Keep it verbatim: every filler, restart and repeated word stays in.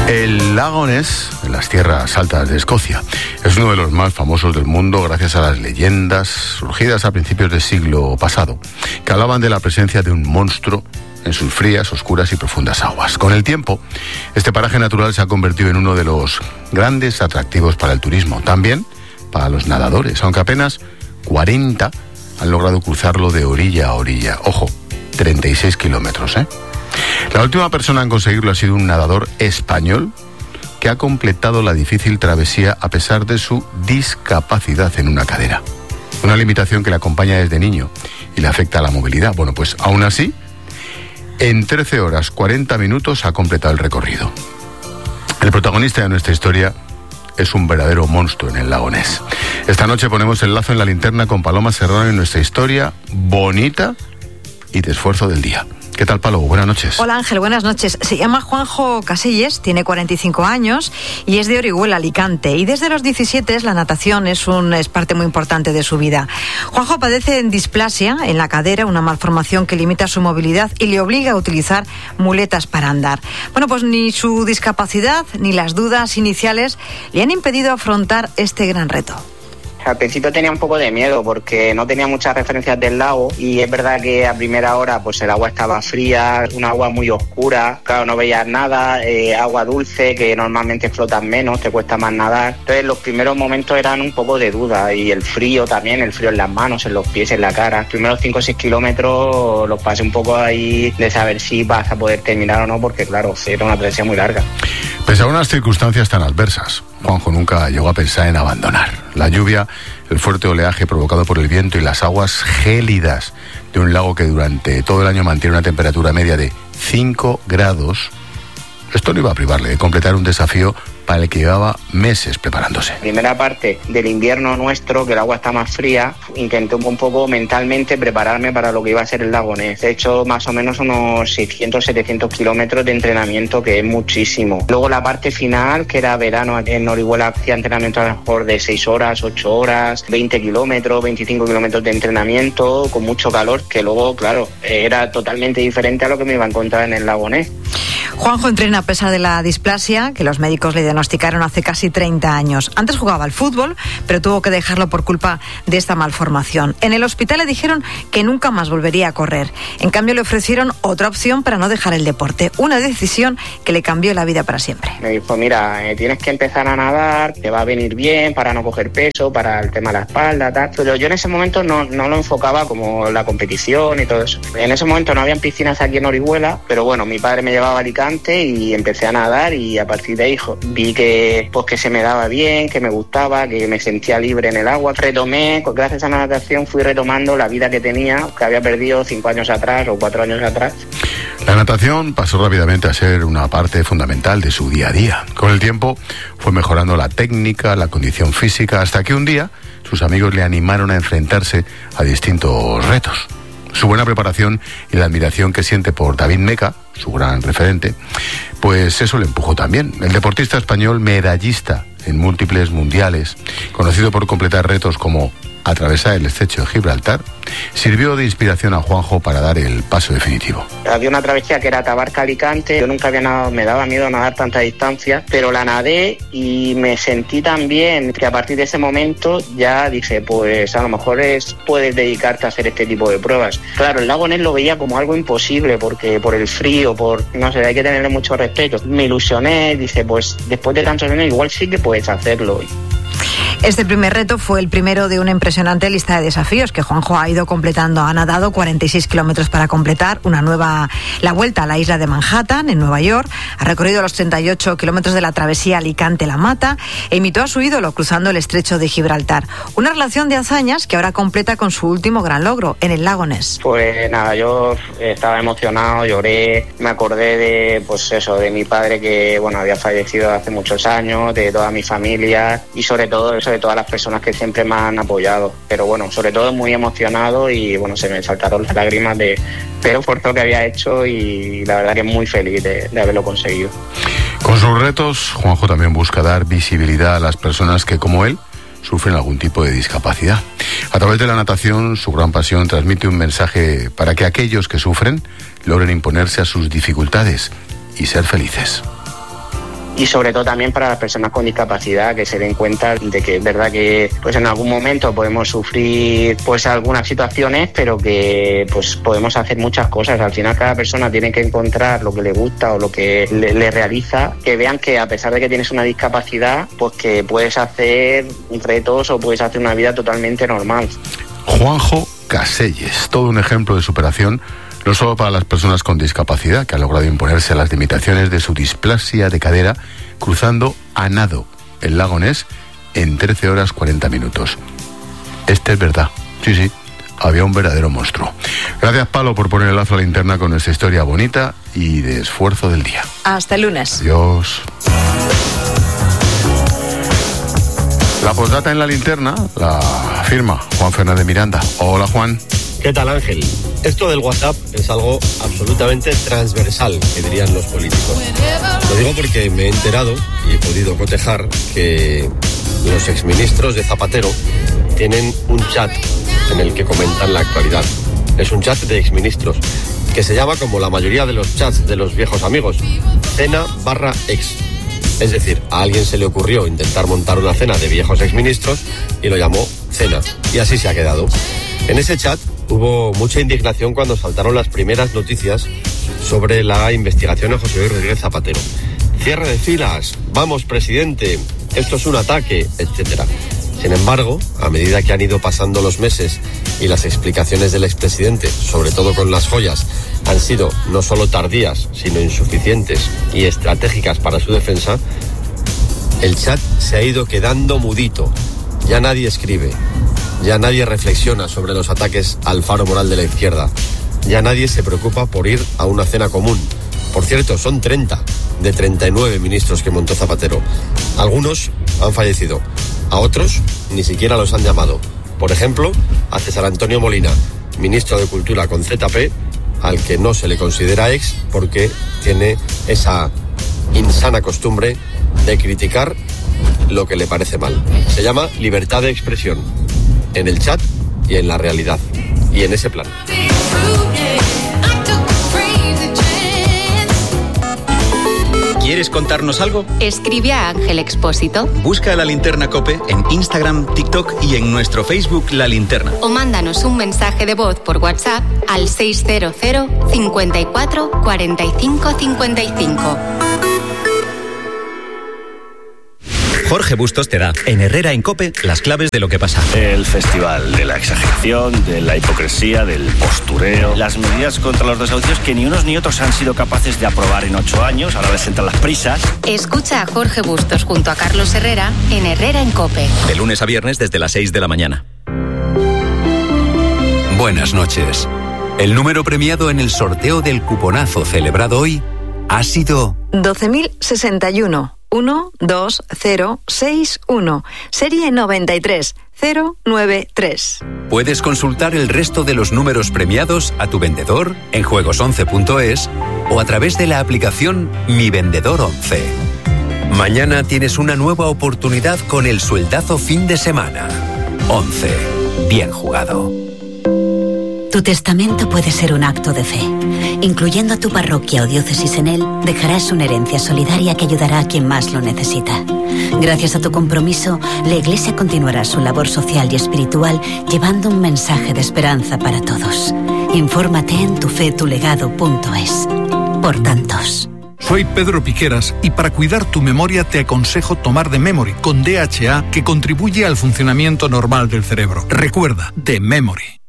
El lago Ness, en las tierras altas de Escocia, es uno de los más famosos del mundo gracias a las leyendas surgidas a principios del siglo pasado, que hablaban de la presencia de un monstruo en sus frías, oscuras y profundas aguas. Con el tiempo, este paraje natural se ha convertido en uno de los grandes atractivos para el turismo, también para los nadadores, aunque apenas cuarenta han logrado cruzarlo de orilla a orilla. Ojo, treinta y seis kilómetros, ¿eh? La última persona en conseguirlo ha sido un nadador español que ha completado la difícil travesía a pesar de su discapacidad en una cadera. Una limitación que le acompaña desde niño y le afecta a la movilidad. Bueno, pues aún así, en trece horas cuarenta minutos ha completado el recorrido. El protagonista de nuestra historia es un verdadero monstruo en el lago Ness. Esta noche ponemos el lazo en la linterna con Paloma Serrano en nuestra historia bonita y de esfuerzo del día. ¿Qué tal, Palo? Buenas noches. Hola, Ángel, buenas noches. Se llama Juanjo Casellas, tiene cuarenta y cinco años y es de Orihuela, Alicante. Y desde los diecisiete la natación es, un, es parte muy importante de su vida. Juanjo padece displasia en la cadera, una malformación que limita su movilidad y le obliga a utilizar muletas para andar. Bueno, pues ni su discapacidad ni las dudas iniciales le han impedido afrontar este gran reto. Al principio tenía un poco de miedo porque no tenía muchas referencias del lago y es verdad que a primera hora pues el agua estaba fría, un agua muy oscura, claro, no veías nada, eh, agua dulce que normalmente flotas menos, te cuesta más nadar. Entonces los primeros momentos eran un poco de duda y el frío también, el frío en las manos, en los pies, en la cara. Los primeros cinco o seis kilómetros los pasé un poco ahí de saber si vas a poder terminar o no porque claro, era una travesía muy larga. Pese a unas circunstancias tan adversas, Juanjo nunca llegó a pensar en abandonar. La lluvia, el fuerte oleaje provocado por el viento y las aguas gélidas de un lago que durante todo el año mantiene una temperatura media de cinco grados, esto no iba a privarle de completar un desafío para el que llevaba meses preparándose. Primera parte del invierno nuestro, que el agua está más fría, intenté un poco mentalmente prepararme para lo que iba a ser el lago Ness. He hecho más o menos unos seiscientos, setecientos kilómetros de entrenamiento, que es muchísimo. Luego la parte final, que era verano, en Orihuela hacía entrenamiento a lo mejor de seis horas, ocho horas, veinte kilómetros, veinticinco kilómetros de entrenamiento, con mucho calor, que luego, claro, era totalmente diferente a lo que me iba a encontrar en el lago Ness. Juanjo entrena a pesar de la displasia que los médicos le diagnosticaron hace casi treinta años. Antes jugaba al fútbol, pero tuvo que dejarlo por culpa de esta malformación. En el hospital le dijeron que nunca más volvería a correr. En cambio, le ofrecieron otra opción para no dejar el deporte. Una decisión que le cambió la vida para siempre. Me dijo, mira, eh, tienes que empezar a nadar, te va a venir bien para no coger peso, para el tema de la espalda, tal. Pero yo en ese momento no, no lo enfocaba como la competición y todo eso. En ese momento no habían piscinas aquí en Orihuela, pero bueno, mi padre me llevaba a Alicante y empecé a nadar y a partir de ahí vi que, pues, que se me daba bien, que me gustaba, que me sentía libre en el agua. Retomé, gracias a la natación fui retomando la vida que tenía, que había perdido cinco años atrás o cuatro años atrás. La natación pasó rápidamente a ser una parte fundamental de su día a día. Con el tiempo fue mejorando la técnica, la condición física, hasta que un día sus amigos le animaron a enfrentarse a distintos retos. Su buena preparación y la admiración que siente por David Meca, su gran referente, pues eso le empujó también. El deportista español medallista en múltiples mundiales, conocido por completar retos como atravesar el estrecho de Gibraltar, sirvió de inspiración a Juanjo para dar el paso definitivo. Había una travesía que era Tabarca-Alicante. Yo nunca había nadado, me daba miedo nadar tanta distancia, pero la nadé y me sentí tan bien que a partir de ese momento ya dije, pues a lo mejor es, puedes dedicarte a hacer este tipo de pruebas. Claro, el lago Ness lo veía como algo imposible porque por el frío, por no sé, hay que tenerle mucho respeto. Me ilusioné, dije, pues después de tantos años igual sí que puedes hacerlo. Este primer reto fue el primero de una impresionante lista de desafíos que Juanjo ha ido completando. Ha nadado cuarenta y seis kilómetros para completar una nueva, la vuelta a la isla de Manhattan, en Nueva York. Ha recorrido los treinta y ocho kilómetros de la travesía Alicante-La Mata e imitó a su ídolo cruzando el estrecho de Gibraltar. Una relación de hazañas que ahora completa con su último gran logro, en el lago Ness. Pues nada, yo estaba emocionado, lloré, me acordé de, pues eso, de mi padre que, bueno, había fallecido hace muchos años, de toda mi familia y sobre todo eso de todas las personas que siempre me han apoyado, pero bueno, sobre todo muy emocionado y bueno, se me saltaron las lágrimas de pero esfuerzo que había hecho y la verdad que muy feliz de, de haberlo conseguido. Con sus retos, Juanjo también busca dar visibilidad a las personas que, como él, sufren algún tipo de discapacidad. A través de la natación, su gran pasión transmite un mensaje para que aquellos que sufren logren imponerse a sus dificultades y ser felices. y sobre todo también para las personas con discapacidad, que se den cuenta de que es verdad que pues en algún momento podemos sufrir pues algunas situaciones, pero que pues podemos hacer muchas cosas. Al final cada persona tiene que encontrar lo que le gusta o lo que le, le realiza, que vean que a pesar de que tienes una discapacidad, pues que puedes hacer retos o puedes hacer una vida totalmente normal. Juanjo Caselles, todo un ejemplo de superación, no solo para las personas con discapacidad, que han logrado imponerse a las limitaciones de su displasia de cadera, cruzando a nado el lago Ness en trece horas cuarenta minutos. Este es verdad, sí, sí, había un verdadero monstruo. Gracias, Palo, por poner el lazo a la linterna con nuestra historia bonita y de esfuerzo del día. Hasta el lunes. Adiós. La postdata en la linterna la firma Juan Fernández Miranda. Hola, Juan. ¿Qué tal, Ángel? Esto del WhatsApp es algo absolutamente transversal, que dirían los políticos. Lo digo porque me he enterado y he podido cotejar que los exministros de Zapatero tienen un chat en el que comentan la actualidad. Es un chat de exministros que se llama, como la mayoría de los chats de los viejos amigos, cena barra ex. Es decir, a alguien se le ocurrió intentar montar una cena de viejos exministros y lo llamó cena. Y así se ha quedado. En ese chat hubo mucha indignación cuando saltaron las primeras noticias sobre la investigación a José Luis Rodríguez Zapatero. Cierre de filas, vamos presidente, esto es un ataque, etcétera. Sin embargo, a medida que han ido pasando los meses y las explicaciones del expresidente, sobre todo con las joyas, han sido no solo tardías, sino insuficientes y estratégicas para su defensa, el chat se ha ido quedando mudito. Ya nadie escribe, ya nadie reflexiona sobre los ataques al faro moral de la izquierda, ya nadie se preocupa por ir a una cena común. Por cierto, son treinta de treinta y nueve ministros que montó Zapatero. Algunos han fallecido, a otros ni siquiera los han llamado. Por ejemplo, a César Antonio Molina, ministro de Cultura con Z P, al que no se le considera ex porque tiene esa insana costumbre de criticar lo que le parece mal. Se llama libertad de expresión, en el chat y en la realidad, y en ese plan. ¿Quieres contarnos algo? Escribe a Ángel Expósito. Busca La Linterna COPE en Instagram, TikTok y en nuestro Facebook La Linterna. O mándanos un mensaje de voz por WhatsApp al seis cero cero, cincuenta y cuatro, cuarenta y cinco, cincuenta y cinco. Jorge Bustos te da, en Herrera en COPE, las claves de lo que pasa. El festival de la exageración, de la hipocresía, del postureo, las medidas contra los desahucios que ni unos ni otros han sido capaces de aprobar en ocho años, ahora les entran las prisas. Escucha a Jorge Bustos junto a Carlos Herrera en Herrera en COPE. De lunes a viernes desde las seis de la mañana. Buenas noches. El número premiado en el sorteo del cuponazo celebrado hoy ha sido doce mil sesenta y uno. uno dos cero seis uno, serie noventa y tres cero nueve tres. Puedes consultar el resto de los números premiados a tu vendedor en juegos once punto es o a través de la aplicación Mi Vendedor once. Mañana tienes una nueva oportunidad con el sueldazo fin de semana. once. Bien jugado. Tu testamento puede ser un acto de fe. Incluyendo a tu parroquia o diócesis en él, dejarás una herencia solidaria que ayudará a quien más lo necesita. Gracias a tu compromiso, la Iglesia continuará su labor social y espiritual llevando un mensaje de esperanza para todos. Infórmate en tu fe tu legado punto es. Por tantos. Soy Pedro Piqueras y para cuidar tu memoria te aconsejo tomar The Memory con D H A, que contribuye al funcionamiento normal del cerebro. Recuerda, The Memory.